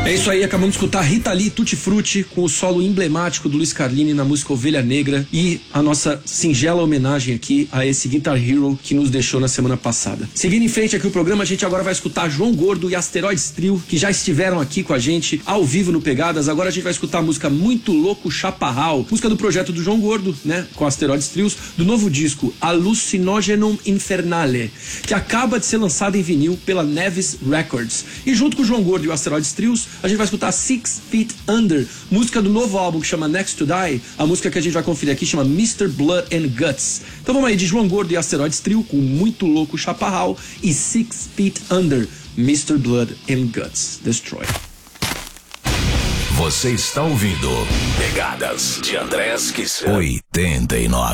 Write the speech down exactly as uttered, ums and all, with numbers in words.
É isso aí, acabamos de escutar Rita Lee Tutti Frutti com o solo emblemático do Luiz Carlini na música Ovelha Negra e a nossa singela homenagem aqui a esse Guitar Hero que nos deixou na semana passada. Seguindo em frente aqui o programa, a gente agora vai escutar João Gordo e Asteroides Trio, que já estiveram aqui com a gente ao vivo no Pegadas. Agora a gente vai escutar a música Muito Louco Chaparral, música do projeto do João Gordo, né, com Asteroides Trios, do novo disco Hallucinogenum Infernale, que acaba de ser lançado em vinil pela Nevis Records. E junto com o João Gordo e o Asteroides Trios, a gente vai escutar Six Feet Under, música do novo álbum que chama Next to Die. A música que a gente vai conferir aqui chama mister Blood and Guts. Então vamos aí de João Gordo e Asteroides Trio com Muito Louco Chaparral e Six Feet Under, mister Blood and Guts Destroy. Você está ouvindo Pegadas de Andrés Kisser oitenta e nove.